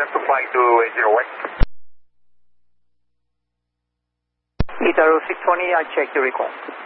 clearance to fly to 80 West. Itaro 620, I check your recall.